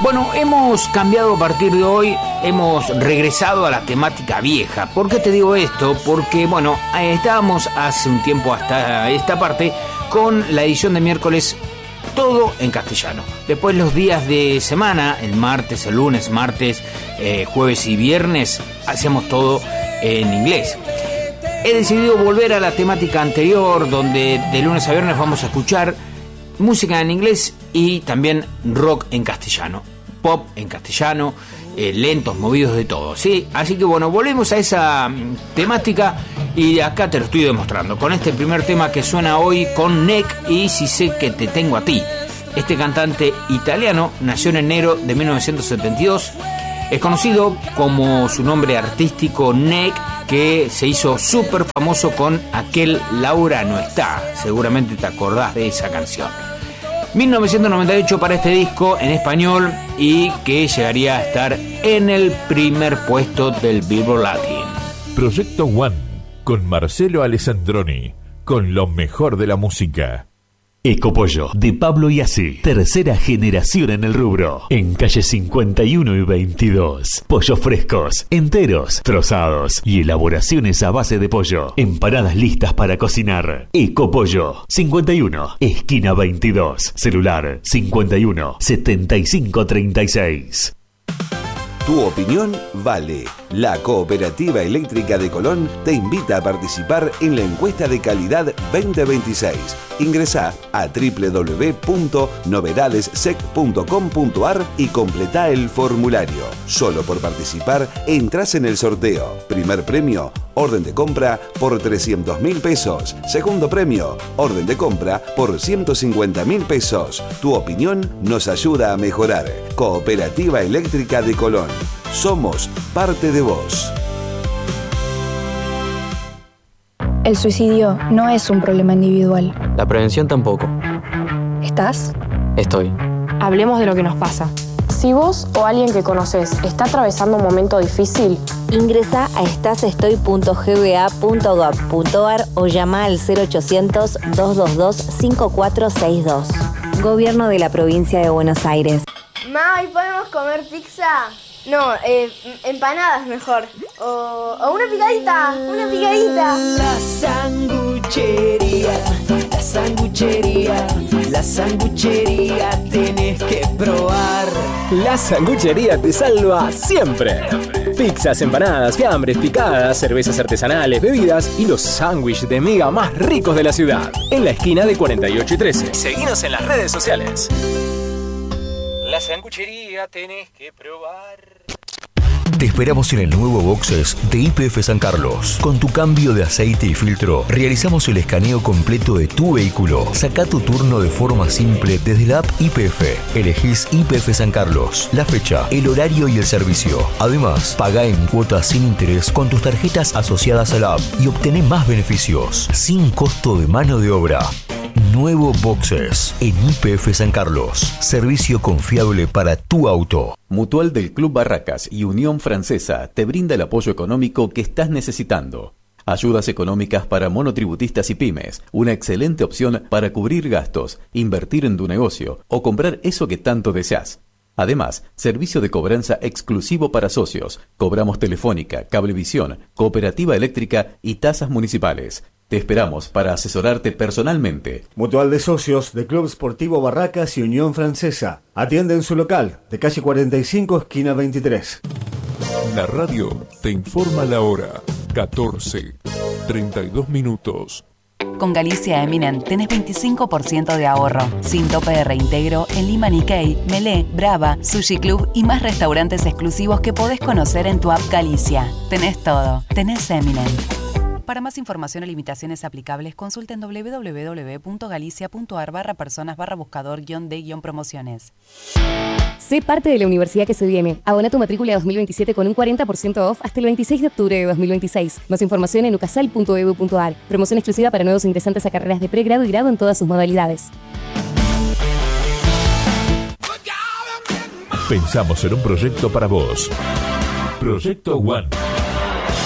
Bueno, hemos cambiado a partir de hoy, hemos regresado a la temática vieja. ¿Por qué te digo esto? Porque, bueno, estábamos hace un tiempo hasta esta parte con la edición de miércoles todo en castellano. Después los días de semana, el martes, el lunes, martes, jueves y viernes, hacemos todo en inglés. He decidido volver a la temática anterior, donde de lunes a viernes vamos a escuchar música en inglés y también rock en castellano, pop en castellano, lentos, movidos, de todo, ¿sí? Así que bueno, volvemos a esa temática y acá te lo estoy demostrando con este primer tema que suena hoy con Neck y Si sé que te tengo a ti. Este cantante italiano nació en enero de 1972, es conocido como su nombre artístico Neck, que se hizo súper famoso con aquel Laura no está. Seguramente te acordás de esa canción. 1998 para este disco en español y que llegaría a estar en el primer puesto del Billboard Latin. Proyecto One con Marcelo Alessandroni, con lo mejor de la música. Ecopollo, de Pablo Iasi, tercera generación en el rubro, en calle 51 y 22. Pollos frescos, enteros, trozados y elaboraciones a base de pollo. Empanadas listas para cocinar. Ecopollo, 51, esquina 22. Celular 51 75 36. Tu opinión vale. La Cooperativa Eléctrica de Colón te invita a participar en la encuesta de calidad 2026. Ingresá a www.novedadessec.com.ar y completá el formulario. Solo por participar entrás en el sorteo. Primer premio, orden de compra por 300.000 pesos. Segundo premio, orden de compra por 150.000 pesos. Tu opinión nos ayuda a mejorar. Cooperativa Eléctrica de Colón. Somos parte de vos. El suicidio no es un problema individual. La prevención tampoco. ¿Estás? Estoy. Hablemos de lo que nos pasa. Si vos o alguien que conoces está atravesando un momento difícil, ingresa a estasestoy.gba.gov.ar o llama al 0800-222-5462. Gobierno de la Provincia de Buenos Aires. Ma, ¿hoy podemos comer pizza? No, empanadas mejor. O una picadita, una picadita. La sanguchería, la sanguchería, la sanguchería tenés que probar. La sanguchería te salva siempre. Pizzas, empanadas, fiambres, picadas, cervezas artesanales, bebidas y los sándwiches de miga más ricos de la ciudad. En la esquina de 48 y 13. Seguinos en las redes sociales. La sanguchería tenés que probar. Te esperamos en el nuevo Boxes de YPF San Carlos. Con tu cambio de aceite y filtro, realizamos el escaneo completo de tu vehículo. Saca tu turno de forma simple desde la app YPF. Elegís YPF San Carlos, la fecha, el horario y el servicio. Además, paga en cuotas sin interés con tus tarjetas asociadas a la app y obtené más beneficios, sin costo de mano de obra. Nuevo Boxes en YPF San Carlos. Servicio confiable para tu auto. Mutual del Club Barracas y Unión Francesa te brinda el apoyo económico que estás necesitando. Ayudas económicas para monotributistas y pymes. Una excelente opción para cubrir gastos, invertir en tu negocio o comprar eso que tanto deseas. Además, servicio de cobranza exclusivo para socios. Cobramos telefónica, cablevisión, cooperativa eléctrica y tasas municipales. Te esperamos para asesorarte personalmente. Mutual de Socios de Club Sportivo Barracas y Unión Francesa. Atiende en su local, de calle 45, esquina 23. La radio te informa la hora. 14:32 minutos. Con Galicia Eminent tenés 25% de ahorro, sin tope de reintegro en Lima Nikkei, Melé, Brava, Sushi Club y más restaurantes exclusivos que podés conocer en tu app Galicia. Tenés todo, tenés Eminent. Para más información o limitaciones aplicables, consulta en www.galicia.ar/personas/buscador-de-promociones. Sé parte de la universidad que se viene. Abona tu matrícula 2027 con un 40% off hasta el 26 de octubre de 2026. Más información en ucasal.edu.ar. Promoción exclusiva para nuevos ingresantes a carreras de pregrado y grado en todas sus modalidades. Pensamos en un proyecto para vos. Proyecto One.